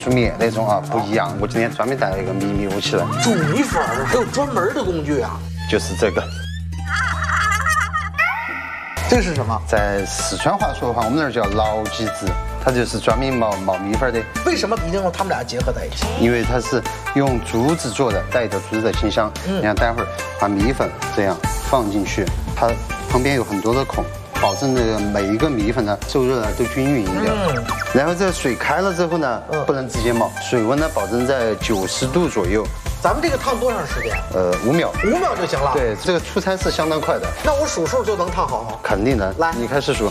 煮面那种啊不一样。我今天专门带了一个秘密武器来。 煮米粉还有专门的工具啊？ 就是这个。 这是什么？ 在四川话说的话，我们那儿叫老鸡子，它就是专门冒米粉的。 为什么一定要他们俩结合在一起？ 因为它是用竹子做的，带着竹子的清香。你看，待会儿把米粉这样放进去，它旁边有很多的孔，保证这个每一个米粉呢受热都均匀一点。然后这个水开了之后呢，不能直接冒，水温呢保证在90度左右。 咱们这个烫多长时间 ？5秒。 5秒就行了。 对，这个出餐是相当快的。 那我数数就能烫好？ 肯定能。 来， 你开始数。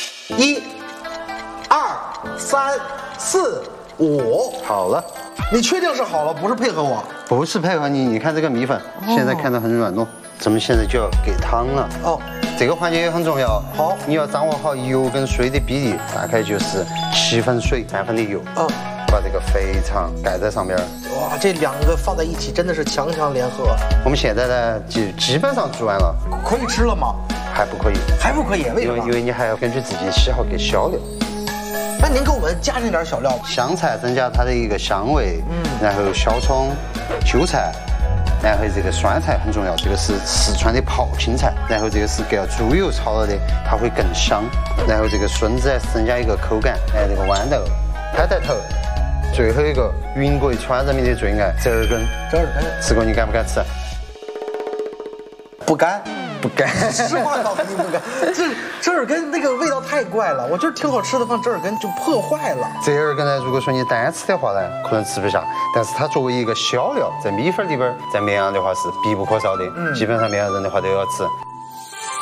1、2、3、4、5。 好了。 你确定是好了，不是配合我？ 不是配合你。你看这个米粉，现在看到很软糯。咱们现在就要给汤了。哦。这个环节也很重要。 好， 你要掌握好油跟水的比例，大概就是7分水3分的油。把这个肥肠盖在上面。 哇，这2个放在一起真的是强强联合。 我们现在呢就基本上煮完了。 可以吃了吗？ 还不可以。 还不可以？为什么？ 因为你还要根据自己喜好给小料。 那您给我们加上点小料。 香菜增加它的一个香味。然后小葱、韭菜。然后这个酸菜很重要，这个是四川的泡青菜，然后这个是给了猪油炒了的，它会更香。然后这个笋子增加一个口感，这个豌豆、海带头，最后一个云贵川人民的最爱折耳根。 折耳根， 吃过你敢不敢吃？ 不敢。 不敢， 实话告诉你不敢。这折耳根那个味道太怪了，我觉得挺好吃的，放折耳根就破坏了。 折耳根呢，如果说你单吃的话呢，可能吃不下，但是它作为一个小料，在米粉里边，在绵阳的话是必不可少的，基本上绵阳人的话都要吃。